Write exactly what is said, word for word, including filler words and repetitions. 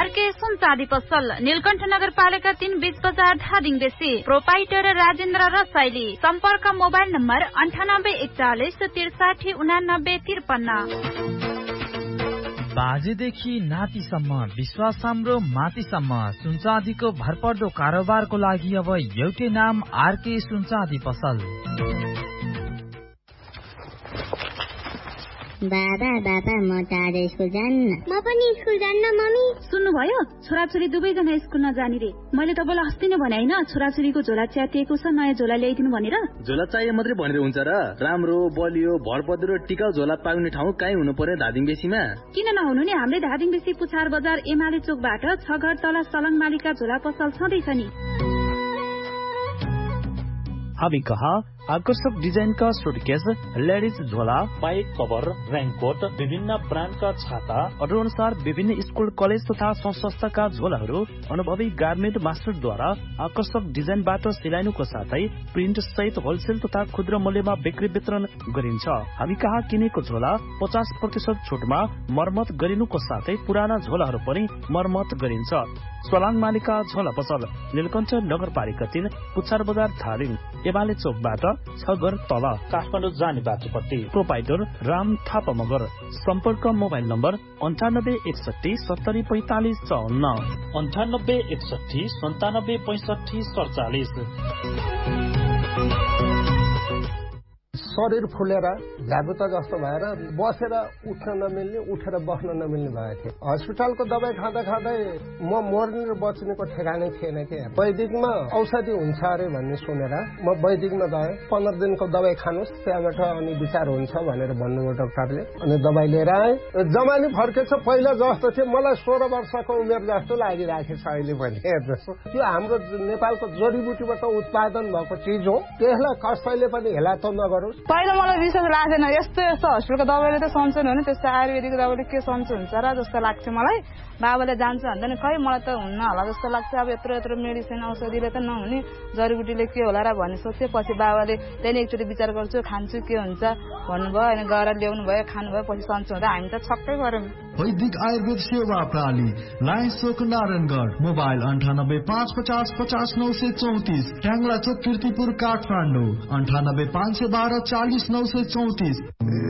RK सुन चाँदी पसल नीलकण्ठ नगरपालिका तीन बीच बजार धादिङ बेसी प्रोपाइटर राजेन्द्र रसाइली सम्पर्क मोबाइल नम्बर अन्ठानब्बे एकचालिस त्रिसाठी उनानब्बे त्रिपन्न। बाजेदेखि नातिसम्म विश्वास हाम्रो मातिसम्म सुनचाँदीको भरपर्दो कारोबारको लागि अब एउटै नाम आरके सुनचाँदी पसल। बाबा बाबा म त आज स्कुल जान्न। म पनि स्कुल जान्न मम्मी। सुन्नुभयो छोराछोरी दुवैजना स्कुल नजाने रे। मैले तपाईँलाई अस्ति नै भने होइन छोराछोरीको झोला च्यातिएको छ नयाँ झोला ल्याइदिनु भनेर। झोला चाहिए मात्रै भनेर हुन्छ र? राम्रो बलियो भरपर्दो टिकाउ झोला पाउने ठाउँ कहीँ हुनु पर्यो धादिङ बेसीमा? किन नहुनु नि, हाम्रै धादिङ बेसी पुछार बजार एमाले चोकबाट छ घर तल सलङ मालिका झोला पसल छँदैछ नि। हामी कहाँ आकर्षक डिजाइन का सुटकेस, लेडीज झोला, पाइप कभर, रेनकोट, विभिन्न ब्रांड का छाता, अर्डर अनुसार विभिन्न स्कूल कलेज तथा संस्थाका झोलाहरू अनुभवी गार्मेन्ट मास्टर द्वारा आकर्षक डिजाइनबाट सिलाइनुको साथै प्रिन्ट सहित होलसेल तथा खुद्रा मूल्यमा बिक्री वितरण गरिन्छ। हामी कहाँ किनेको झोला पचास प्रतिशत छुटमा मर्मत गरिनुको साथै पुराना झोलाहरू पनि मर्मत गरिन्छ। सलाङ मालिका झोला पसल नीलकण्ठ नगरपालिका तीन पुच्छार बजार धादिङ एमाले चोकबाट छ घर तल काठमाडौँ जाने बाटोपट्टि प्रोपाइटर राम थापा मगर। सम्पर्क मोबाइल नम्बर अन्ठानब्बे एकसठी सत्तरी पैंतालिस चौन्न अन्ठानब्बे एकसठी सन्तानब्बे पैंसठी सडचालिस। शरीर फुलेर झ्याबुता जस्तो भएर बसेर उठ्न नमिल्ने उठेर बस्न नमिल्ने भएको थियो। हस्पिटलको दबाई खाँदा खाँदै म मर्ने र बच्नेको ठेगानै थिएन कि। वैदिकमा औषधि हुन्छ अरे भन्ने सुनेर म वैदिकमा गएँ। पन्ध्र दिनको दबाई खानुहोस् त्यहाँबाट अनि विचार हुन्छ भनेर भन्नुभयो डाक्टरले। अनि दबाई लिएर आएँ। जमानी फर्केछ पहिला जस्तो थियो। मलाई सोह्र वर्षको उमेर जस्तो लागिरहेको छ अहिले पनि। जस्तो त्यो हाम्रो नेपालको जडीबुटीबाट उत्पादन भएको चिज हो, त्यसलाई कसैले पनि हेला त नगरोस्। पहिला मलाई विश्वास लाग्दैन यस्तो यस्तो हस्पिटलको दबाईले त सन्चो हुने, त्यस्तो आयुर्वेदिक दबाईले के सन्चो हुन्छ र जस्तो लाग्थ्यो मलाई। बाबाले जान्छ भन्दैन खै मलाई त हुन्न होला जस्तो लाग्छ। अब यत्रो यत्रो मेडिसिन औषधिले त नहुने, जडीबुटीले के होला र भन्ने सोच्थेँ। पछि बाबाले त्यहाँदेखि एकचोटि विचार गर्छु खान्छु के हुन्छ भन्नुभयो। अनि गएर ल्याउनु भयो खानुभयो, पछि सन्चो हुँदा हामी त छक्कै गऱ्यौँ। वैदिक आयुर्वेद सेवा प्रणाली लायन्स चोक नारायणगढ मोबाइल अन्ठानब्बे पाँच पचास पचास नौ सय चौतिस ट्याङ्ला चोक किर्तिपुर काठमाडौँ अन्ठानब्बे पाँच सय बाह्र चालिस नौ सय चौतिस।